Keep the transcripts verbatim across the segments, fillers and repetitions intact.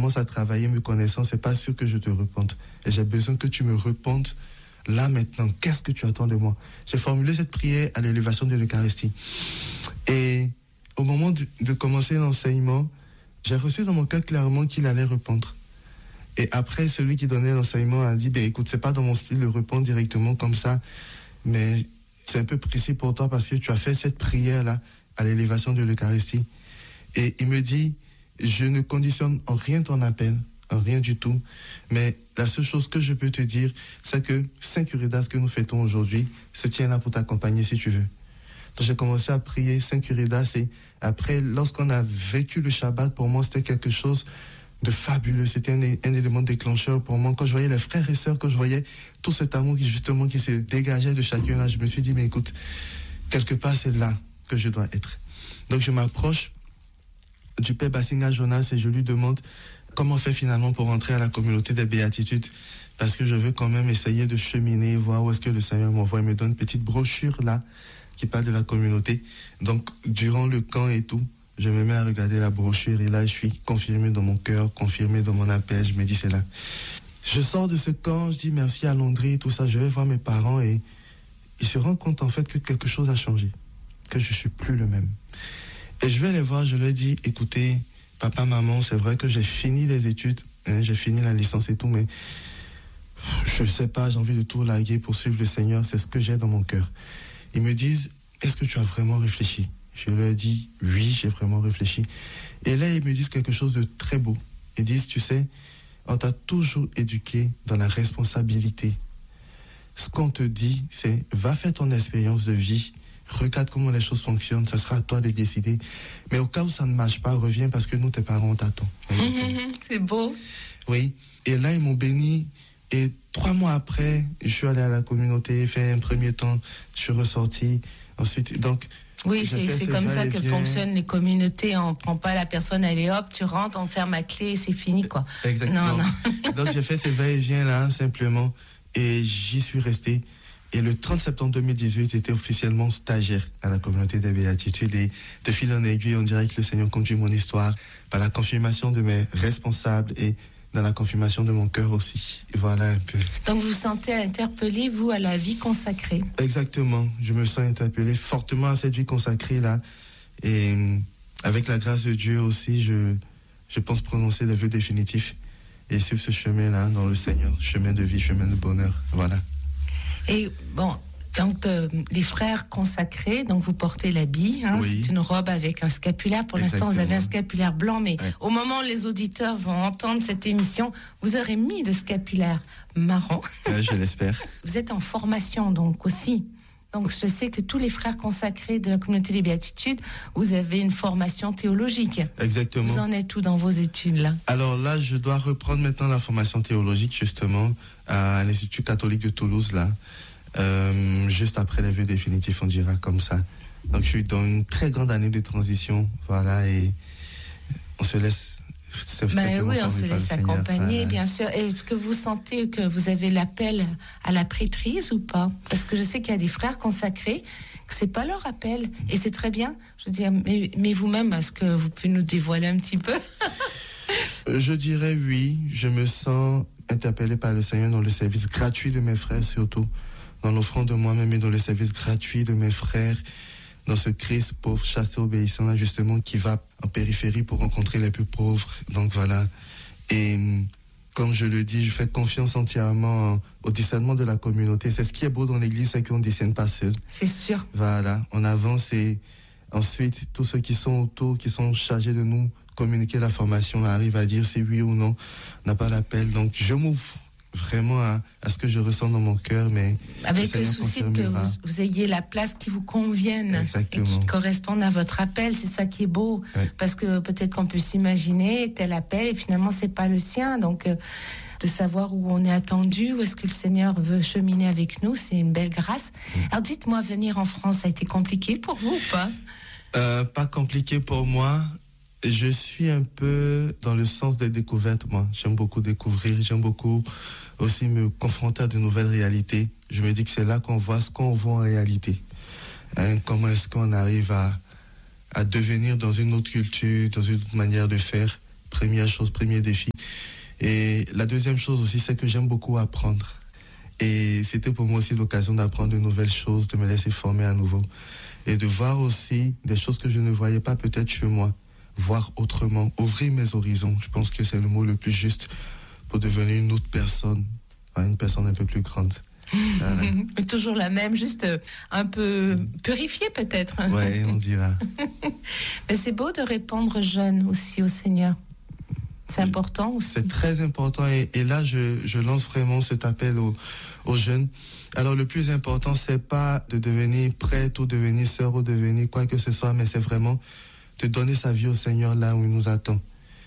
commences à travailler me connaissant, c'est pas sûr que je te repente. Et j'ai besoin que tu me repentes là maintenant. Qu'est-ce que tu attends de moi? J'ai formulé cette prière à l'élévation de l'Eucharistie. Et au moment de, de commencer l'enseignement, j'ai reçu dans mon cœur clairement qu'il allait rependre. Et après, celui qui donnait l'enseignement a dit, ben écoute, c'est pas dans mon style de répondre directement comme ça, mais c'est un peu précis pour toi parce que tu as fait cette prière-là à l'élévation de l'Eucharistie. Et il me dit, je ne conditionne en rien ton appel, en rien du tout, mais la seule chose que je peux te dire, c'est que Saint-Curidas que nous fêtons aujourd'hui se tient là pour t'accompagner si tu veux. Donc j'ai commencé à prier Saint-Curidas et après, lorsqu'on a vécu le Shabbat, pour moi, c'était quelque chose de fabuleux. C'était un, un élément déclencheur pour moi. Quand je voyais les frères et sœurs, quand je voyais tout cet amour qui, justement, qui se dégageait de chacun là, je me suis dit, mais écoute, quelque part, c'est là que je dois être. Donc je m'approche du Père Bassinga Jonas et je lui demande comment on fait finalement pour entrer à la communauté des béatitudes, parce que je veux quand même essayer de cheminer, voir où est-ce que le Seigneur m'envoie. Il me donne une petite brochure là qui parle de la communauté. Donc durant le camp et tout, je me mets à regarder la brochure et là je suis confirmé dans mon cœur, confirmé dans mon appel. Je me dis c'est là. Je sors de ce camp, je dis merci à Londré, tout ça, je vais voir mes parents et ils se rendent compte en fait que quelque chose a changé, que je suis plus le même. Et je vais les voir, je leur dis, écoutez, papa, maman, c'est vrai que j'ai fini les études, hein, j'ai fini la licence et tout, mais je sais pas, j'ai envie de tout larguer pour suivre le Seigneur, c'est ce que j'ai dans mon cœur. Ils me disent, est-ce que tu as vraiment réfléchi? Je leur dis, oui, j'ai vraiment réfléchi. Et là, ils me disent quelque chose de très beau. Ils disent, tu sais, on t'a toujours éduqué dans la responsabilité. Ce qu'on te dit, c'est, va faire ton expérience de vie, regarde comment les choses fonctionnent, ça sera à toi de décider. Mais au cas où ça ne marche pas, reviens parce que nous, tes parents, on t'attend. C'est beau. Oui. Et là, ils m'ont béni. Et trois mois après, je suis allé à la communauté, fait un premier temps, je suis ressorti. Ensuite, donc... Oui, c'est, c'est comme ça que fonctionnent les communautés. On ne prend pas la personne, allez hop, tu rentres, on ferme la clé et c'est fini, quoi. Exactement. Non, non. Donc, j'ai fait ces va-et-vient là, simplement. Et j'y suis resté. Et le trente septembre deux mille dix-huit, j'étais officiellement stagiaire à la communauté des béatitudes. Et de fil en aiguille, on dirait que le Seigneur conduit mon histoire par la confirmation de mes responsables et dans la confirmation de mon cœur aussi. Et voilà un peu. Donc vous vous sentez interpellé, vous, à la vie consacrée? Exactement. Je me sens interpellé fortement à cette vie consacrée-là. Et avec la grâce de Dieu aussi, je, je pense prononcer les vœux définitifs et suivre ce chemin-là dans le Seigneur. Chemin de vie, chemin de bonheur. Voilà. Et bon, donc euh, les frères consacrés, donc vous portez l'habit, hein, oui. C'est une robe avec un scapulaire. Pour Exactement. L'instant, vous avez un scapulaire blanc, mais ouais. Au moment où les auditeurs vont entendre cette émission, vous aurez mis le scapulaire marron. Ouais, je l'espère. Vous êtes en formation donc aussi. Donc je sais que tous les frères consacrés de la communauté des béatitudes, vous avez une formation théologique. Exactement. Vous en êtes où dans vos études là? Alors là, je dois reprendre maintenant la formation théologique justement à l'Institut catholique de Toulouse là. Euh, juste après les vœux définitifs, on dira comme ça. Donc je suis dans une très grande année de transition, voilà, et on se laisse. Ben oui, on se laisse accompagner, voilà. Bien sûr. Est-ce que vous sentez que vous avez l'appel à la prêtrise ou pas? Parce que je sais qu'il y a des frères consacrés que c'est pas leur appel, et c'est très bien. Je veux dire, mais, mais vous-même, est-ce que vous pouvez nous dévoiler un petit peu? Je dirais oui. Je me sens interpellé par le Seigneur dans le service gratuit de mes frères, surtout. Dans l'offrande de moi-même et dans le service gratuit de mes frères, dans ce Christ pauvre, chassé, obéissant, là, justement, qui va en périphérie pour rencontrer les plus pauvres. Donc voilà. Et comme je le dis, je fais confiance entièrement au discernement de la communauté. C'est ce qui est beau dans l'église, c'est qu'on ne discerne pas seul. C'est sûr. Voilà. On avance et ensuite, tous ceux qui sont autour, qui sont chargés de nous communiquer la formation, là, arrivent à dire si oui ou non, on n'a pas l'appel. Donc je m'ouvre vraiment à, à ce que je ressens dans mon cœur, mais avec le, le souci que vous, vous ayez la place qui vous convienne. Exactement. Et qui corresponde à votre appel, c'est ça qui est beau, ouais. Parce que peut-être qu'on peut s'imaginer tel appel et finalement c'est pas le sien, donc euh, de savoir où on est attendu, où est-ce que le Seigneur veut cheminer avec nous, c'est une belle grâce. Mmh. Alors dites-moi, venir en France, ça a été compliqué pour vous ou pas? euh, Pas compliqué pour moi. Je suis un peu dans le sens des découvertes, moi. J'aime beaucoup découvrir, j'aime beaucoup aussi me confronter à de nouvelles réalités. Je me dis que c'est là qu'on voit ce qu'on voit en réalité. Hein, comment est-ce qu'on arrive à, à devenir dans une autre culture, dans une autre manière de faire, Première chose, premier défi. Et la deuxième chose aussi, c'est que j'aime beaucoup apprendre. Et c'était pour moi aussi l'occasion d'apprendre de nouvelles choses, de me laisser former à nouveau. Et de voir aussi des choses que je ne voyais pas peut-être chez moi. Voir autrement, ouvrir mes horizons. Je pense que c'est le mot le plus juste pour devenir une autre personne, une personne un peu plus grande. Voilà. Toujours la même, juste un peu purifiée peut-être. Oui, on dira. Mais c'est beau de répondre jeune aussi au Seigneur. C'est important aussi. C'est très important et, et là je, je lance vraiment cet appel aux, aux jeunes. Alors le plus important, c'est pas de devenir prêtre ou devenir sœur ou devenir quoi que ce soit, mais c'est vraiment de donner sa vie au Seigneur là où il nous attend.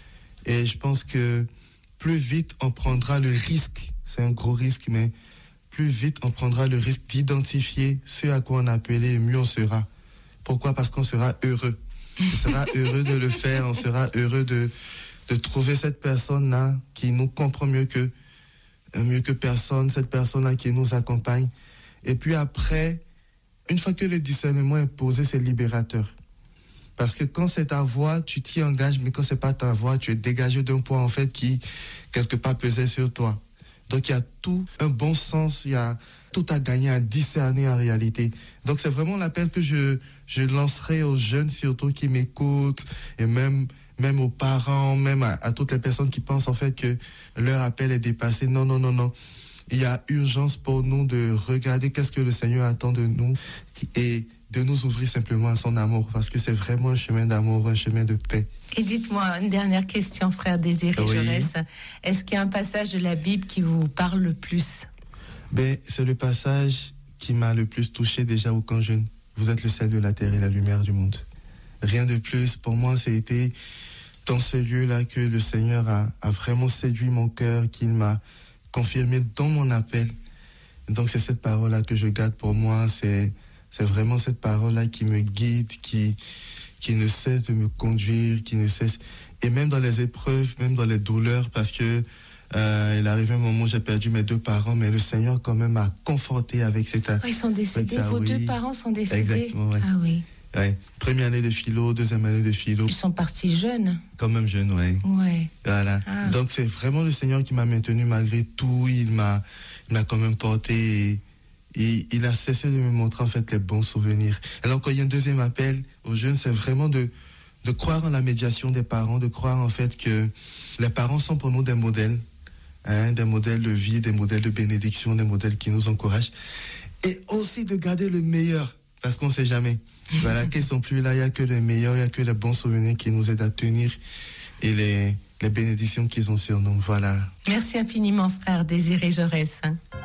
Et je pense que plus vite on prendra le risque, c'est un gros risque, mais plus vite on prendra le risque d'identifier ce à quoi on a appelé, et mieux on sera. Pourquoi? Parce qu'on sera heureux. On sera heureux de le faire, on sera heureux de, de trouver cette personne-là qui nous comprend mieux que, mieux que personne, cette personne-là qui nous accompagne. Et puis après, une fois que le discernement est posé, c'est libérateur. Parce que quand c'est ta voix, tu t'y engages, mais quand c'est pas ta voix, tu es dégagé d'un poids en fait qui, quelque part, pesait sur toi. Donc il y a tout un bon sens, il y a tout à gagner à discerner en réalité. Donc c'est vraiment l'appel que je, je lancerai aux jeunes surtout qui m'écoutent et même, même aux parents, même à, à toutes les personnes qui pensent en fait que leur appel est dépassé. Non, non, non, non. Il y a urgence pour nous de regarder qu'est-ce que le Seigneur attend de nous et de nous ouvrir simplement à son amour, parce que c'est vraiment un chemin d'amour, un chemin de paix. Et dites-moi, une dernière question, frère Désiré oui. Jaurès. Est-ce qu'il y a un passage de la Bible qui vous parle le plus? Ben, c'est le passage qui m'a le plus touché déjà au camp jeune. Vous êtes le sel de la terre et la lumière du monde. Rien de plus. Pour moi, c'était dans ce lieu-là que le Seigneur a, a vraiment séduit mon cœur, qu'il m'a confirmé dans mon appel. Donc c'est cette parole-là que je garde pour moi, c'est C'est vraiment cette parole-là qui me guide, qui, qui ne cesse de me conduire, qui ne cesse... Et même dans les épreuves, même dans les douleurs, parce que euh, il est arrivé un moment où j'ai perdu mes deux parents, mais le Seigneur quand même m'a conforté avec cette... Oh, ils sont décédés, vos oui. deux parents sont décédés. Exactement, ouais. Ah oui. Ouais. Première année de philo, deuxième année de philo. Ils sont partis jeunes. Quand même jeunes, oui. Ouais. Voilà. Ah. Donc c'est vraiment le Seigneur qui m'a maintenu malgré tout. Il m'a, il m'a quand même porté... Et, Et il a cessé de me montrer en fait les bons souvenirs. Alors quand il y a un deuxième appel aux jeunes, c'est vraiment de, de croire en la médiation des parents, de croire en fait que les parents sont pour nous des modèles, hein, des modèles de vie, des modèles de bénédiction, des modèles qui nous encouragent. Et aussi de garder le meilleur, parce qu'on ne sait jamais. Voilà, qu'ils ne sont plus là, il n'y a que le meilleur, il n'y a que les bons souvenirs qui nous aident à tenir et les, les bénédictions qu'ils ont sur nous. Voilà. Merci infiniment, frère Désiré Jaurès.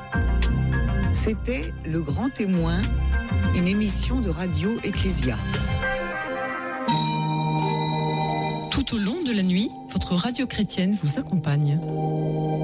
C'était Le Grand Témoin, une émission de Radio Ecclésia. Tout au long de la nuit, votre radio chrétienne vous accompagne.